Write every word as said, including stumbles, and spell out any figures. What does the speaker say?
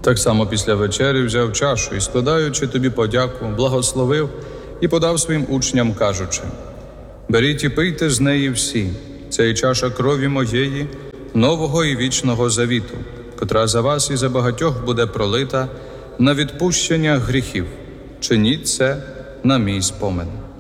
Так само після вечері взяв чашу і, складаючи тобі подяку, благословив і подав своїм учням, кажучи: «Беріть і пийте з неї всі, це є чаша крові моєї, нового і вічного завіту, котра за вас і за багатьох буде пролита на відпущення гріхів. Чиніть це на мій спомин».